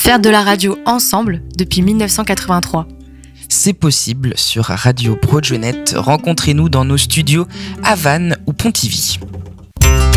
Faire de la radio ensemble depuis 1983. C'est possible sur Radio Broadionet. Rencontrez-nous dans nos studios à Vannes ou Pontivy.